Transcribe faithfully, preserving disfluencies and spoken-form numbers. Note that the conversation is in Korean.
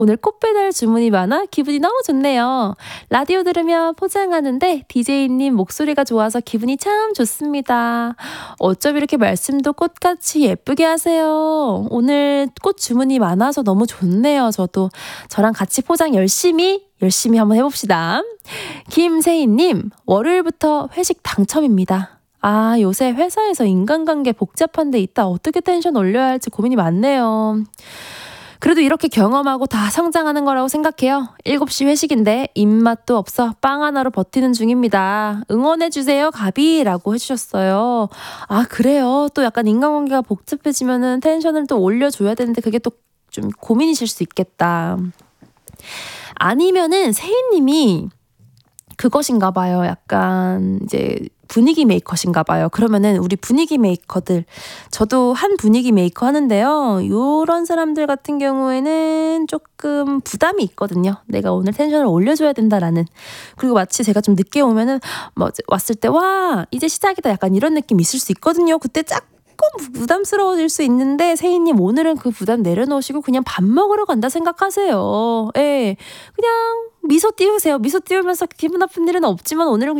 오늘 꽃배달 주문이 많아 기분이 너무 좋네요. 라디오 들으며 포장하는데 디제이님 목소리가 좋아서 기분이 참 좋습니다. 어쩜 이렇게 말씀도 꽃같이 예쁘게 하세요. 오늘 꽃 주문이 많아서 너무 좋네요. 저도 저랑 같이 포장 열심히 열심히 한번 해봅시다. 김세희님, 월요일부터 회식 당첨입니다. 아, 요새 회사에서 인간관계 복잡한 데 있다 어떻게 텐션 올려야 할지 고민이 많네요. 그래도 이렇게 경험하고 다 성장하는 거라고 생각해요. 일곱 시 회식인데 입맛도 없어 빵 하나로 버티는 중입니다. 응원해주세요 가비라고 해주셨어요. 아, 그래요. 또 약간 인간관계가 복잡해지면은 텐션을 또 올려줘야 되는데 그게 또 좀 고민이실 수 있겠다. 아니면은 세희님이 그것인가 봐요. 약간 이제 분위기 메이커신가 봐요. 그러면은 우리 분위기 메이커들, 저도 한 분위기 메이커 하는데요. 요런 사람들 같은 경우에는 조금 부담이 있거든요. 내가 오늘 텐션을 올려줘야 된다라는. 그리고 마치 제가 좀 늦게 오면은 뭐 왔을 때 와 이제 시작이다 약간 이런 느낌이 있을 수 있거든요. 그때 짝 조금 부담스러워질 수 있는데 세희님 오늘은 그 부담 내려놓으시고 그냥 밥 먹으러 간다 생각하세요. 예, 그냥 미소 띄우세요. 미소 띄우면서 기분 나쁜 일은 없지만 오늘은